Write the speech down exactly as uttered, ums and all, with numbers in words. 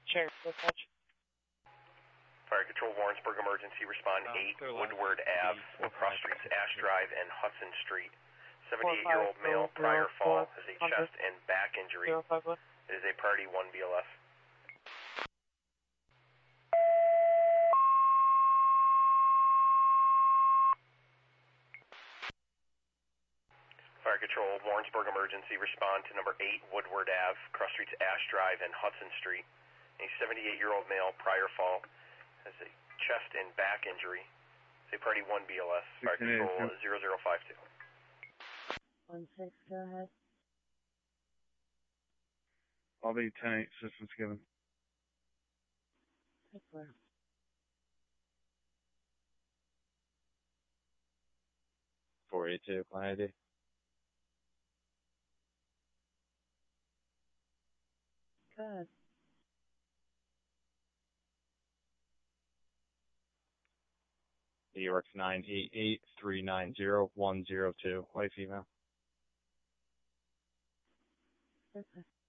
Chair, dispatch. Fire Control, Warrensburg Emergency, respond Um, eight clear Woodward left. Ave, Four, across five. streets Ash Drive and Hudson Street. Four, seventy-eight-year-old five, male, zero, prior fall, four, has a hundred. chest and back injury. Zero, five, one. It is a priority one B L S. Fire Control, Warrensburg Emergency, respond to number eight Woodward Ave, cross streets Ash Drive and Hudson Street. A seventy-eight-year-old male, prior fall, has a chest and back injury. It's a priority one B L S. Fire Control, zero zero five two. One six, go ahead. I'll be ten eight, systems given. Take four. four eight two, client I D. Go ahead. New York nine eight eight three nine zero one zero two. White female. Business.